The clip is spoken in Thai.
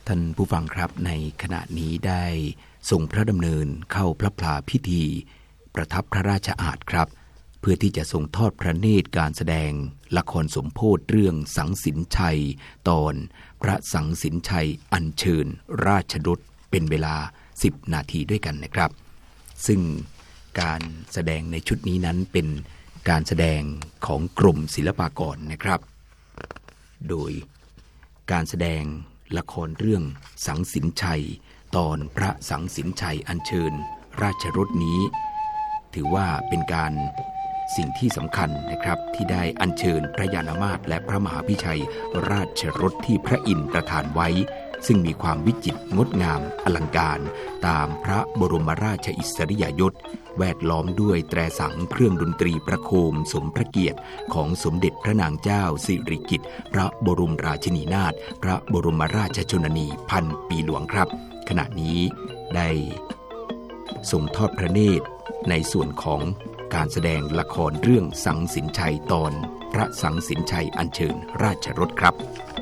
ท่านผู้ฟังครับในขณะนี้ได้ทรงพระดำเนินเข้าพระพลาพิธีประทับพระราชอาสน์ครับเพื่อที่จะทรงทอดพระเนตรการแสดงละครสมโภชเรื่องสังสินชัยตอนพระสังสินชัยอัญเชิญราชรถเป็นเวลา10 นาทีด้วยกันนะครับซึ่งการแสดงในชุดนี้นั้นเป็นการแสดงของกรมศิลปากรนะครับโดยการแสดงละครเรื่องสังสินชัยตอนพระสังสินชัยอัญเชิญราชรถนี้ถือว่าเป็นการสิ่งที่สำคัญนะครับที่ได้อัญเชิญพระยานามาตและพระมหาพิชัยราชรถที่พระอินทร์ประทานไว้ซึ่งมีความวิจิตรงดงามอลังการตามพระบรมราชอิสริยยศแวดล้อมด้วยแตรสังเครื่องดนตรีประโคมสมพระเกียรติของสมเด็จพระนางเจ้าสิริกิติ์พระบรมราชินีนาถพระบรมราชชนนีพันปีหลวงครับขณะนี้ได้ทรงทอดพระเนตรในส่วนของการแสดงละครเรื่องสังสินชัยตอนพระสังสินชัยอัญเชิญราชรถครับ